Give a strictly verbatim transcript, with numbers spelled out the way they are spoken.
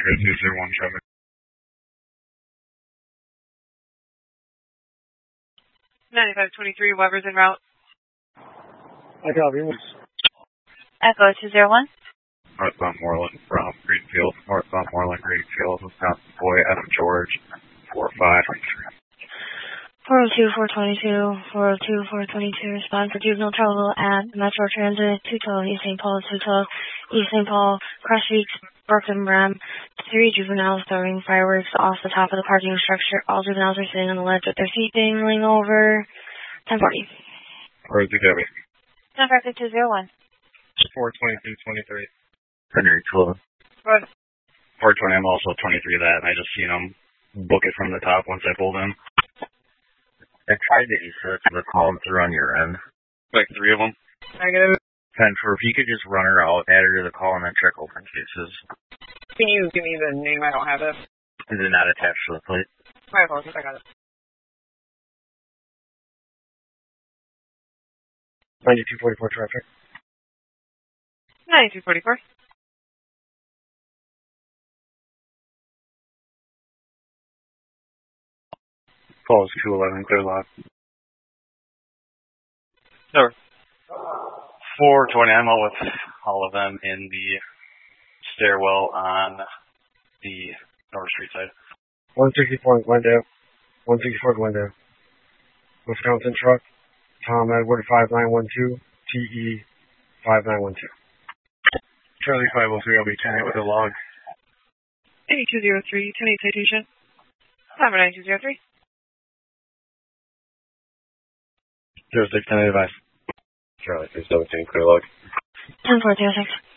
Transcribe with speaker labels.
Speaker 1: two zero one traffic.
Speaker 2: ninety-five twenty-three, Weber's en route.
Speaker 3: I copy.
Speaker 4: Echo two zero one.
Speaker 1: Northbound Moreland from Greenfield. Northbound Moreland, Greenfield, Wisconsin Boy, F. George, four five three.
Speaker 5: four oh two, four twenty-two, four oh two, four twenty-two, respond for juvenile trouble at Metro Transit, two twelve East Saint Paul, two twelve East Saint Paul, Cross Streets, Brooklyn Ram, three juveniles throwing fireworks off the top of the parking structure. All juveniles are sitting on the ledge with their feet dangling over. ten forty.
Speaker 1: Where's the Gabby?
Speaker 4: ten five two zero one.
Speaker 3: four twenty-two twenty-three.
Speaker 1: Henry twelve.
Speaker 2: Good.
Speaker 1: four twenty, I'm also twenty-three that, and I just seen him book it from the top once I pulled in.
Speaker 6: I tried to insert the call through on your end.
Speaker 1: Like three of them?
Speaker 2: Negative.
Speaker 6: Ten for if you could just run her out, add her to the call, and then check open cases.
Speaker 2: Can you give me the name? I don't have it.
Speaker 6: Is it not attached to the plate?
Speaker 2: My apologies, I got it.
Speaker 3: ninety-two forty-four traffic.
Speaker 2: ninety-two forty-four.
Speaker 1: Call is two eleven, clear lot.
Speaker 7: Over. four twenty, I'm out with all of them in the stairwell on the North Street side.
Speaker 3: one sixty-four in Glendale. one sixty-four Glendale. Wisconsin truck. Tom Edward five nine one two. T E five nine one two.
Speaker 1: Charlie five oh three, I'll be ten eight with a log.
Speaker 2: eighty-two oh three, ten eight citation. Number nine two zero three.
Speaker 1: zero six ten eight advice. Charlie three seventeen, clear log.
Speaker 5: ten four zero six.